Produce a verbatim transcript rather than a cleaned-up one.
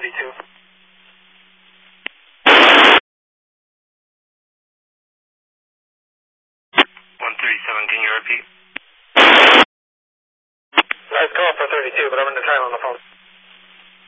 thirty-two. one thirty-seven, can you repeat? Nice call for thirty-two, but I'm in the time on the phone.